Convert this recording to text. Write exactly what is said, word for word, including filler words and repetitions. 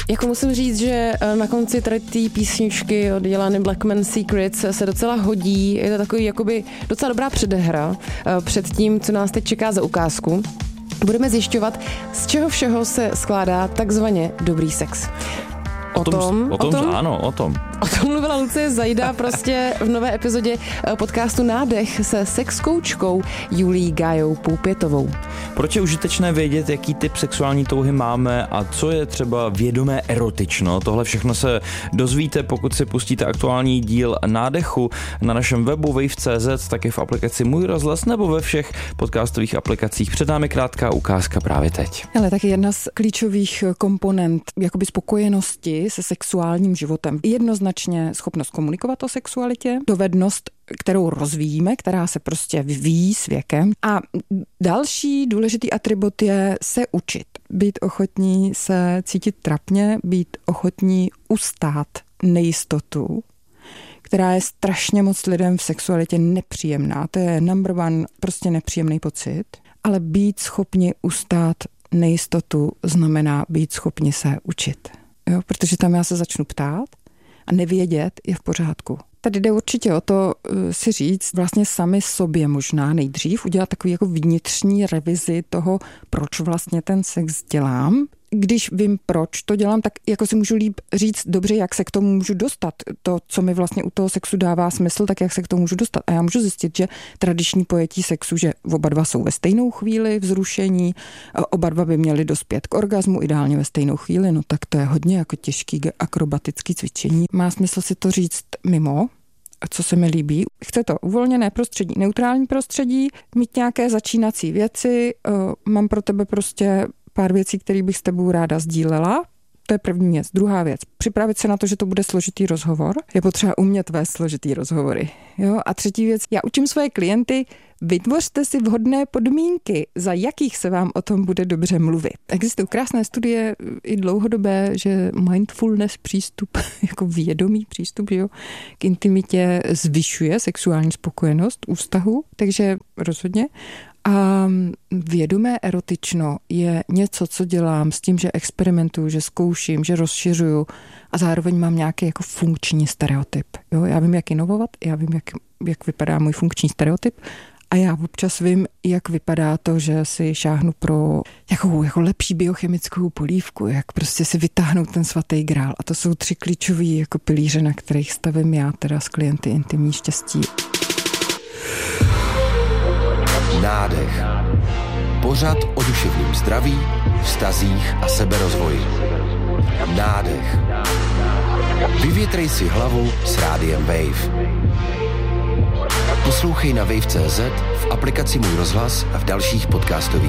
Jako musím říct, že na konci tady té písničky od Jelany Blackman Secrets se docela hodí. Je to takový jakoby docela dobrá předehra před tím, co nás teď čeká za ukázku. Budeme zjišťovat, z čeho všeho se skládá takzvaně dobrý sex. O tom, tom, o tom, o tom, ano, o tom. O tom mluvila Lucie Zajda prostě v nové epizodě podcastu Nádech se sexkoučkou Julií Gájou Poupětovou. Proč je užitečné vědět, jaký typ sexuální touhy máme a co je třeba vědomé erotično? Tohle všechno se dozvíte, pokud si pustíte aktuální díl Nádechu na našem webu wave tečka cé zet, taky v aplikaci Můj rozhlas nebo ve všech podcastových aplikacích. Před námi krátká ukázka právě teď. Ale taky jedna z klíčových komponent jakoby spokojenosti se sexuálním životem. Jednoznačně schopnost komunikovat o sexualitě, dovednost, kterou rozvíjíme, která se prostě vyvíjí s věkem. A další důležitý atribut je se učit. Být ochotní se cítit trapně, být ochotní ustát nejistotu, která je strašně moc lidem v sexualitě nepříjemná. To je number one, prostě nepříjemný pocit. Ale být schopni ustát nejistotu znamená být schopni se učit. Jo, protože tam já se začnu ptát a nevědět je v pořádku. Tady jde určitě o to si říct vlastně sami sobě možná nejdřív, udělat takový jako vnitřní revizi toho, proč vlastně ten sex dělám. Když vím, proč to dělám, tak jako si můžu líp říct dobře, jak se k tomu můžu dostat. To, co mi vlastně u toho sexu dává smysl, tak jak se k tomu můžu dostat. A já můžu zjistit, že tradiční pojetí sexu, že oba dva jsou ve stejnou chvíli vzrušení, oba dva by měli dospět k orgazmu, ideálně ve stejnou chvíli, no tak to je hodně jako těžký akrobatický cvičení. Má smysl si to říct mimo, co se mi líbí. Chce to uvolněné prostředí, neutrální prostředí, mít nějaké začínací věci, mám pro tebe prostě pár věcí, které bych s tebou ráda sdílela. To je první věc. Druhá věc. Připravit se na to, že to bude složitý rozhovor. Je potřeba umět vést složitý rozhovory. Jo? A třetí věc. Já učím svoje klienty, vytvořte si vhodné podmínky, za jakých se vám o tom bude dobře mluvit. Existují krásné studie i dlouhodobé, že mindfulness přístup, jako vědomý přístup, jo, k intimitě zvyšuje sexuální spokojenost u vztahu, takže rozhodně. A vědomé erotično je něco, co dělám s tím, že experimentuju, že zkouším, že rozšiřuju a zároveň mám nějaký jako funkční stereotyp. Jo, já vím, jak inovovat, já vím, jak, jak vypadá můj funkční stereotyp a já občas vím, jak vypadá to, že si šáhnu pro jakou, jako lepší biochemickou polívku, jak prostě si vytáhnout ten svatý grál. A to jsou tři klíčový jako pilíře, na kterých stavím já teda s klienty intimní štěstí. Nádech. Pořad o duševním zdraví, vztazích a seberozvoji. Nádech. Vyvětrej si hlavu s rádiem Wave. Poslouchej na wave tečka cé zet, v aplikaci Můj rozhlas a v dalších podcastových